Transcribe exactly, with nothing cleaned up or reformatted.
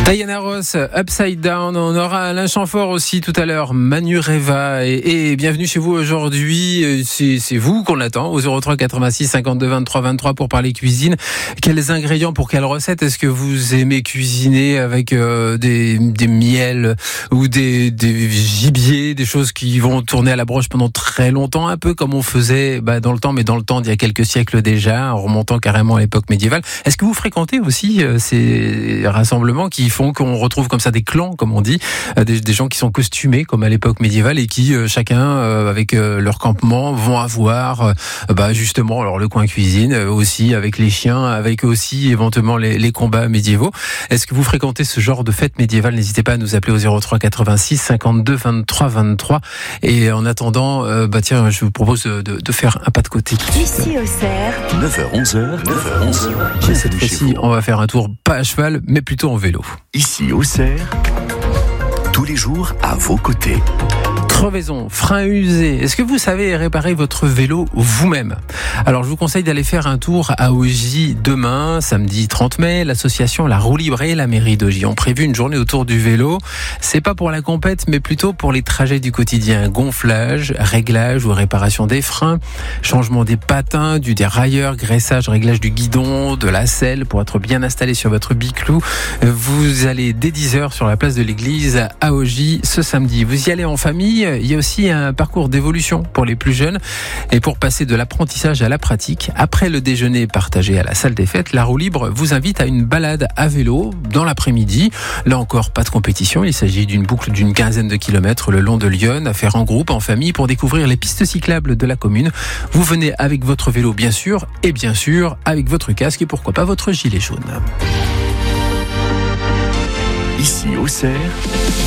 Diana Ross, Upside Down. On aura Alain Chamfort aussi tout à l'heure, Manu Reva. Et, et bienvenue chez vous aujourd'hui. C'est, c'est vous qu'on attend au zéro trois quatre-vingt-six cinquante-deux vingt-trois vingt-trois pour parler cuisine. Quels ingrédients pour quelle recette? Est-ce que vous aimez cuisiner avec euh, des, des miels ou des, des gibiers, des choses qui vont tourner à la broche pendant très longtemps, un peu comme on faisait bah, dans le temps, mais dans le temps d'il y a quelques siècles déjà, en remontant carrément à l'époque médiévale. Est-ce que vous fréquentez aussi euh, ces rassemblements qui font qu'on retrouve comme ça des clans, comme on dit, euh, des, des gens qui sont costumés comme à l'époque médiévale et qui euh, chacun euh, avec euh, leur campement vont avoir euh, bah, justement alors le coin cuisine euh, aussi avec les chiens, avec aussi éventuellement les, les combats médiévaux. Est-ce que vous fréquentez ce genre de fête médiévale? N'hésitez pas à nous appeler au zéro trois quatre-vingt-six cinquante-deux vingt-trois vingt-trois. Et en attendant, euh, bah tiens, je vous propose de, de faire un pas de côté. Ici au Cerf, neuf heures onze, neuf heures onze. Cette fois-ci, on va faire un tour pas à cheval, mais plutôt en vélo. Ici au Cerf, tous les jours à vos côtés. Crevaison, frein usé. Est-ce que vous savez réparer votre vélo vous-même? Alors, je vous conseille d'aller faire un tour à Augy demain, samedi trente mai. L'association La Roue Libre et la mairie d'Augy ont prévu une journée autour du vélo. C'est pas pour la compète, mais plutôt pour les trajets du quotidien. Gonflage, réglage ou réparation des freins, changement des patins, du dérailleur, graissage, réglage du guidon, de la selle pour être bien installé sur votre biclou. Vous allez dès dix heures sur la place de l'église à Augy ce samedi. Vous y allez en famille. Il y a aussi un parcours d'évolution pour les plus jeunes et pour passer de l'apprentissage à la pratique. Après le déjeuner partagé à la salle des fêtes, La Roue Libre vous invite à une balade à vélo dans l'après-midi. Là encore, pas de compétition. Il s'agit d'une boucle d'une quinzaine de kilomètres le long de Lyon à faire en groupe, en famille pour découvrir les pistes cyclables de la commune. Vous venez avec votre vélo bien sûr et bien sûr avec votre casque et pourquoi pas votre gilet jaune. Ici au Cerf,